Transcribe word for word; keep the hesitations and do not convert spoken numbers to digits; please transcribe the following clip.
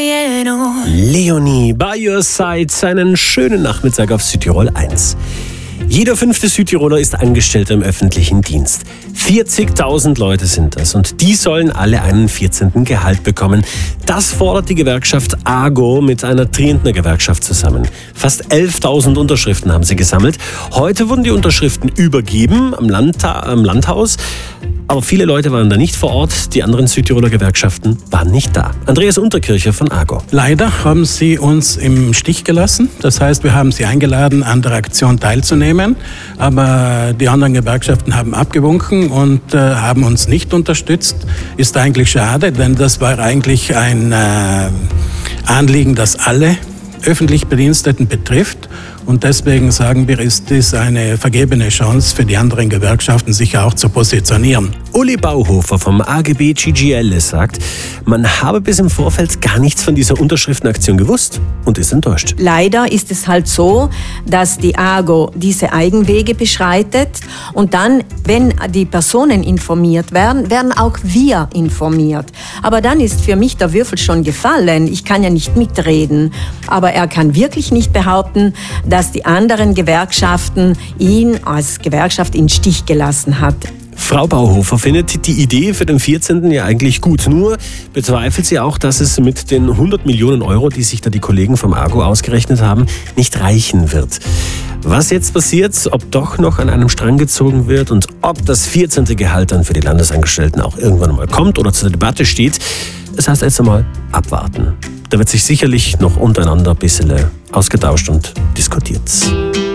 Leonie, by your side, einen schönen Nachmittag auf Südtirol eins. Jeder fünfte Südtiroler ist Angestellter im öffentlichen Dienst. vierzigtausend Leute sind das und die sollen alle einen vierzehnten Gehalt bekommen. Das fordert die Gewerkschaft AGO mit einer Trientner Gewerkschaft zusammen. Fast elftausend Unterschriften haben sie gesammelt. Heute wurden die Unterschriften übergeben am, Landta- am Landhaus. Aber viele Leute waren da nicht vor Ort, die anderen Südtiroler Gewerkschaften waren nicht da. Andreas Unterkircher von AGO. Leider haben sie uns im Stich gelassen. Das heißt, wir haben sie eingeladen, an der Aktion teilzunehmen. Aber die anderen Gewerkschaften haben abgewunken und äh, haben uns nicht unterstützt. Ist eigentlich schade, denn das war eigentlich ein äh, Anliegen, das alle öffentlich Bediensteten betrifft. Und deswegen sagen wir, ist dies eine vergebene Chance für die anderen Gewerkschaften, sich auch zu positionieren. Uli Bauhofer vom A G B G G L sagt, man habe bis im Vorfeld gar nichts von dieser Unterschriftenaktion gewusst und ist enttäuscht. Leider ist es halt so, dass die AGO diese Eigenwege beschreitet und dann, wenn die Personen informiert werden, werden auch wir informiert. Aber dann ist für mich der Würfel schon gefallen. Ich kann ja nicht mitreden. Aber er kann wirklich nicht behaupten, dass die anderen Gewerkschaften ihn als Gewerkschaft in den Stich gelassen hat. Frau Bauhofer findet die Idee für den vierzehnten ja eigentlich gut. Nur bezweifelt sie auch, dass es mit den hundert Millionen Euro, die sich da die Kollegen vom AGO ausgerechnet haben, nicht reichen wird. Was jetzt passiert, ob doch noch an einem Strang gezogen wird und ob das vierzehnte Gehalt dann für die Landesangestellten auch irgendwann mal kommt oder zur Debatte steht, das heißt jetzt einmal abwarten. Da wird sich sicherlich noch untereinander ein bisschen ausgetauscht und diskutiert.